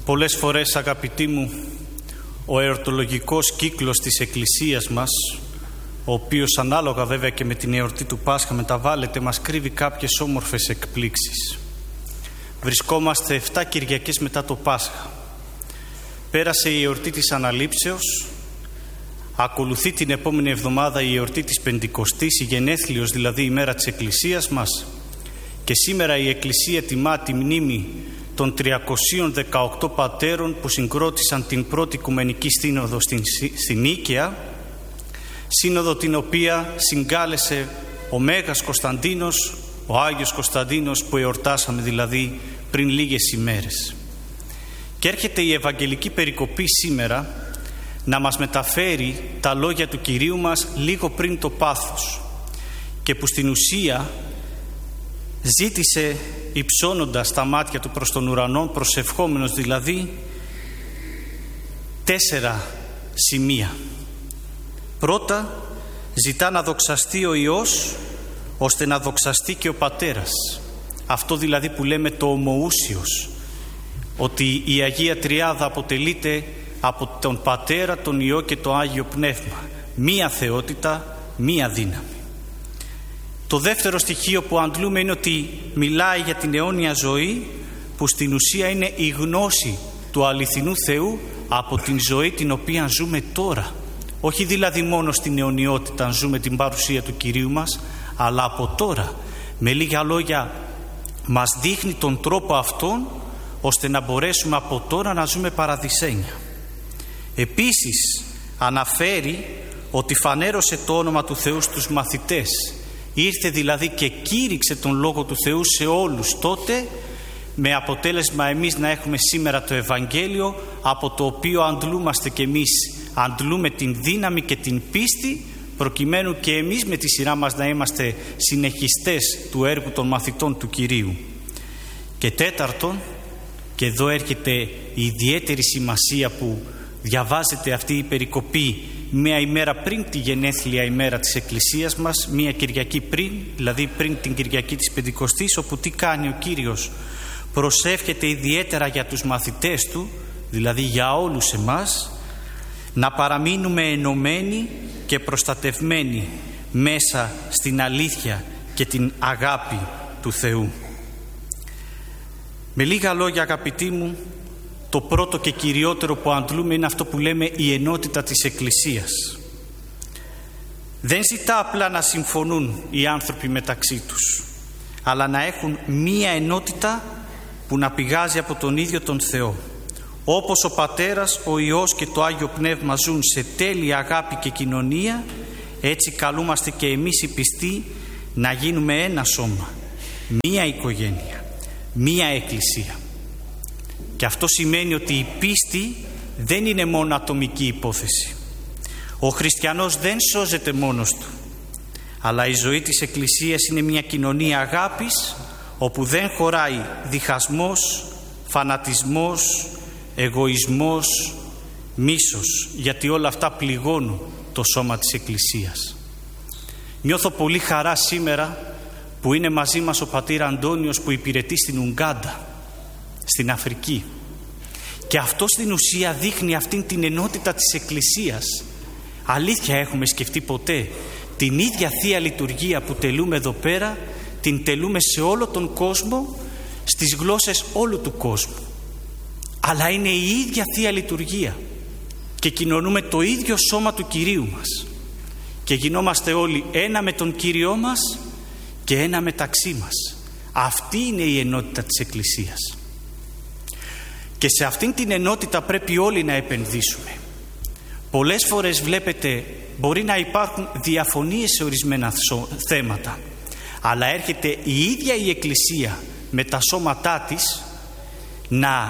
Πολλές φορές, αγαπητοί μου, ο εορτολογικός κύκλος της Εκκλησίας μας, ο οποίος ανάλογα βέβαια και με την εορτή του Πάσχα μεταβάλλεται, μας κρύβει κάποιες όμορφες εκπλήξεις. Βρισκόμαστε 7 Κυριακές μετά το Πάσχα. Πέρασε η εορτή της Αναλήψεως, ακολουθεί την επόμενη εβδομάδα η εορτή της Πεντηκοστής, η γενέθλιος δηλαδή η μέρα της Εκκλησίας μας, και σήμερα η Εκκλησία τιμά τη μνήμη των 318 πατέρων που συγκρότησαν την πρώτη Οικουμενική Σύνοδο στην Νίκαια, σύνοδο την οποία συγκάλεσε ο Μέγας Κωνσταντίνος, ο Άγιος Κωνσταντίνος, που εορτάσαμε δηλαδή πριν λίγες ημέρες. Και έρχεται η Ευαγγελική Περικοπή σήμερα να μας μεταφέρει τα λόγια του Κυρίου μας λίγο πριν το πάθος, και που στην ουσία ζήτησε υψώνοντας τα μάτια του προς τον ουρανό, προσευχόμενος δηλαδή, 4 σημεία. Πρώτα, ζητά να δοξαστεί ο Υιός ώστε να δοξαστεί και ο Πατέρας. Αυτό δηλαδή που λέμε το ομοούσιος, ότι η Αγία Τριάδα αποτελείται από τον Πατέρα, τον Υιό και το Άγιο Πνεύμα. Μία θεότητα, μία δύναμη. Το δεύτερο στοιχείο που αντλούμε είναι ότι μιλάει για την αιώνια ζωή, που στην ουσία είναι η γνώση του αληθινού Θεού από την ζωή την οποία ζούμε τώρα. Όχι δηλαδή μόνο στην αιωνιότητα ζούμε την παρουσία του Κυρίου μας, αλλά από τώρα. Με λίγα λόγια, μας δείχνει τον τρόπο αυτόν ώστε να μπορέσουμε από τώρα να ζούμε παραδεισένια. Επίσης αναφέρει ότι φανέρωσε το όνομα του Θεού στους μαθητές. Ήρθε δηλαδή και κήρυξε τον Λόγο του Θεού σε όλους τότε, με αποτέλεσμα εμείς να έχουμε σήμερα το Ευαγγέλιο, από το οποίο αντλούμαστε και εμείς, αντλούμε την δύναμη και την πίστη, προκειμένου και εμείς με τη σειρά μας να είμαστε συνεχιστές του έργου των μαθητών του Κυρίου. Και τέταρτον, και εδώ έρχεται η ιδιαίτερη σημασία που διαβάζεται αυτή η περικοπή μία ημέρα πριν τη γενέθλια ημέρα της Εκκλησίας μας, μία Κυριακή πριν, δηλαδή πριν την Κυριακή της Πεντηκοστής, όπου τι κάνει ο Κύριος? Προσεύχεται ιδιαίτερα για τους μαθητές του, δηλαδή για όλους εμάς, να παραμείνουμε ενωμένοι και προστατευμένοι μέσα στην αλήθεια και την αγάπη του Θεού. Με λίγα λόγια, αγαπητοί μου, το πρώτο και κυριότερο που αντλούμε είναι αυτό που λέμε η ενότητα της Εκκλησίας. Δεν ζητά απλά να συμφωνούν οι άνθρωποι μεταξύ τους, αλλά να έχουν μία ενότητα που να πηγάζει από τον ίδιο τον Θεό. Όπως ο Πατέρας, ο Υιός και το Άγιο Πνεύμα ζουν σε τέλεια αγάπη και κοινωνία, έτσι καλούμαστε και εμείς οι πιστοί να γίνουμε ένα σώμα, μία οικογένεια, μία εκκλησία. Και αυτό σημαίνει ότι η πίστη δεν είναι μόνο ατομική υπόθεση. Ο χριστιανός δεν σώζεται μόνος του, αλλά η ζωή της Εκκλησίας είναι μια κοινωνία αγάπης, όπου δεν χωράει διχασμός, φανατισμός, εγωισμός, μίσος, γιατί όλα αυτά πληγώνουν το σώμα της Εκκλησίας. Νιώθω πολύ χαρά σήμερα που είναι μαζί μας ο πατήρ Αντώνιος, που υπηρετεί στην Ουγκάντα, στην Αφρική, και αυτό στην ουσία δείχνει αυτήν την ενότητα της Εκκλησίας. Αλήθεια, έχουμε σκεφτεί ποτέ την ίδια Θεία Λειτουργία που τελούμε εδώ πέρα, την τελούμε σε όλο τον κόσμο, στις γλώσσες όλου του κόσμου, αλλά είναι η ίδια Θεία Λειτουργία και κοινωνούμε το ίδιο σώμα του Κυρίου μας και γινόμαστε όλοι ένα με τον Κύριό μας και ένα μεταξύ μας. Αυτή είναι η ενότητα της Εκκλησίας. Και σε αυτήν την ενότητα πρέπει όλοι να επενδύσουμε. Πολλές φορές βλέπετε μπορεί να υπάρχουν διαφωνίες σε ορισμένα θέματα, αλλά έρχεται η ίδια η Εκκλησία με τα σώματά της να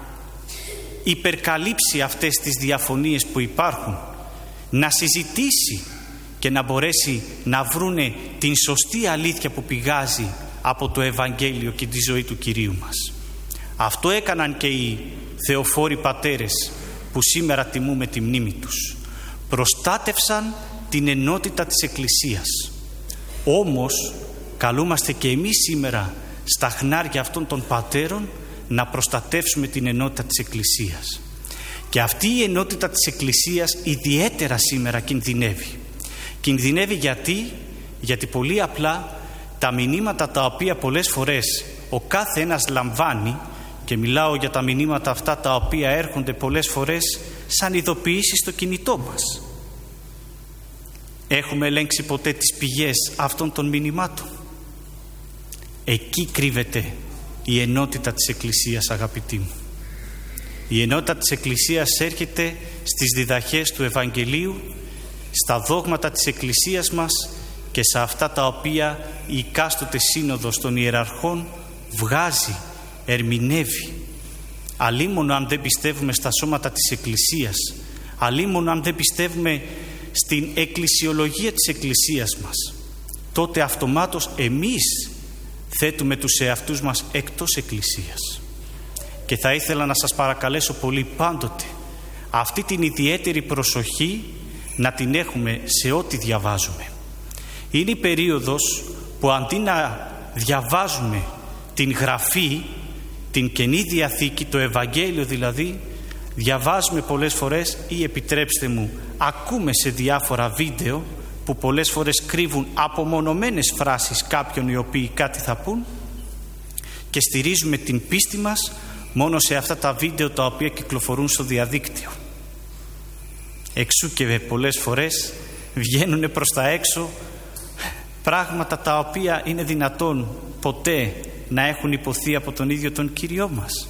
υπερκαλύψει αυτές τις διαφωνίες που υπάρχουν, να συζητήσει και να μπορέσει να βρούνε την σωστή αλήθεια που πηγάζει από το Ευαγγέλιο και τη ζωή του Κυρίου μας. Αυτό έκαναν και οι θεοφόροι πατέρες που σήμερα τιμούμε τη μνήμη τους. Προστάτευσαν την ενότητα της Εκκλησίας. Όμως καλούμαστε και εμείς σήμερα στα χνάρια αυτών των πατέρων να προστατεύσουμε την ενότητα της Εκκλησίας. Και αυτή η ενότητα της Εκκλησίας ιδιαίτερα σήμερα κινδυνεύει. Κινδυνεύει γιατί πολύ απλά τα μηνύματα τα οποία πολλές φορές ο κάθε ένας λαμβάνει, και μιλάω για τα μηνύματα αυτά τα οποία έρχονται πολλές φορές σαν ειδοποιήσεις στο κινητό μας. Έχουμε ελέγξει ποτέ τις πηγές αυτών των μηνυμάτων? Εκεί κρύβεται η ενότητα της Εκκλησίας, αγαπητοί μου. Η ενότητα της Εκκλησίας έρχεται στις διδαχές του Ευαγγελίου, στα δόγματα της Εκκλησίας μας και σε αυτά τα οποία η εκάστοτε σύνοδος των ιεραρχών βγάζει, ερμηνεύει. Αλίμονο αν δεν πιστεύουμε στα σώματα της Εκκλησίας, αλίμονο αν δεν πιστεύουμε στην εκκλησιολογία της Εκκλησίας μας, τότε αυτομάτως εμείς θέτουμε τους εαυτούς μας εκτός Εκκλησίας. Και θα ήθελα να σας παρακαλέσω πολύ πάντοτε αυτή την ιδιαίτερη προσοχή να την έχουμε σε ό,τι διαβάζουμε. Είναι η περίοδος που αντί να διαβάζουμε την Γραφή, την Καινή Διαθήκη, το Ευαγγέλιο δηλαδή, διαβάζουμε πολλές φορές, ή επιτρέψτε μου, ακούμε σε διάφορα βίντεο που πολλές φορές κρύβουν απομονωμένες φράσεις κάποιων οι οποίοι κάτι θα πούν, και στηρίζουμε την πίστη μας μόνο σε αυτά τα βίντεο τα οποία κυκλοφορούν στο διαδίκτυο. Εξού και πολλές φορές βγαίνουν προς τα έξω πράγματα τα οποία είναι δυνατόν ποτέ να έχουν υποθεί από τον ίδιο τον Κύριό μας.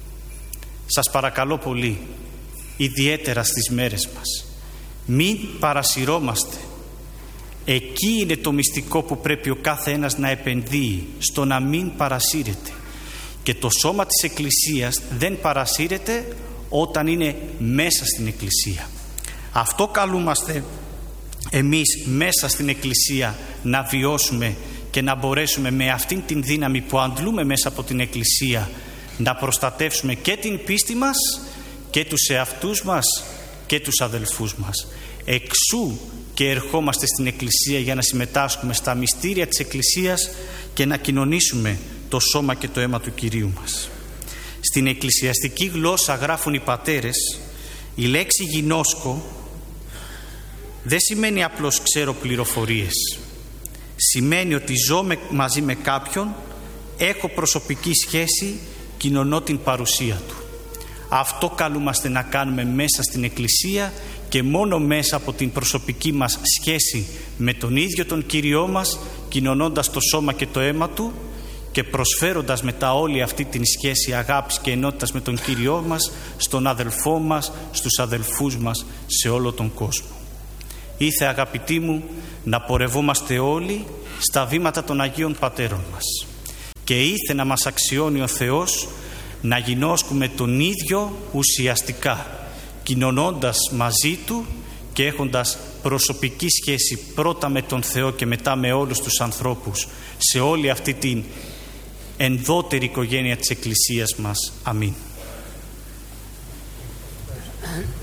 Σας παρακαλώ πολύ, ιδιαίτερα στις μέρες μας, μην παρασυρώμαστε. Εκεί είναι το μυστικό που πρέπει ο κάθε ένας να επενδύει, στο να μην παρασύρεται. Και το σώμα της Εκκλησίας δεν παρασύρεται όταν είναι μέσα στην Εκκλησία. Αυτό καλούμαστε εμείς μέσα στην Εκκλησία να βιώσουμε και να μπορέσουμε με αυτήν την δύναμη που αντλούμε μέσα από την Εκκλησία να προστατεύσουμε και την πίστη μας και τους εαυτούς μας και τους αδελφούς μας. Εξού και ερχόμαστε στην Εκκλησία για να συμμετάσχουμε στα μυστήρια της Εκκλησίας και να κοινωνήσουμε το σώμα και το αίμα του Κυρίου μας. Στην εκκλησιαστική γλώσσα, γράφουν οι πατέρες, η λέξη γινώσκω δεν σημαίνει απλώς ξέρω πληροφορίες. Σημαίνει ότι ζω μαζί με κάποιον, έχω προσωπική σχέση, κοινωνώ την παρουσία του. Αυτό καλούμαστε να κάνουμε μέσα στην Εκκλησία και μόνο μέσα από την προσωπική μας σχέση με τον ίδιο τον Κύριό μας, κοινωνώντας το σώμα και το αίμα του και προσφέροντας μετά όλη αυτή την σχέση αγάπης και ενότητας με τον Κύριό μας στον αδελφό μας, στους αδελφούς μας, σε όλο τον κόσμο. Ήθε, αγαπητοί μου, να πορευόμαστε όλοι στα βήματα των Αγίων Πατέρων μας και ήθε να μας αξιώνει ο Θεός να γινώσκουμε τον ίδιο ουσιαστικά, κοινωνώντας μαζί Του και έχοντας προσωπική σχέση πρώτα με τον Θεό και μετά με όλους τους ανθρώπους σε όλη αυτή την ενδότερη οικογένεια της Εκκλησίας μας. Αμήν.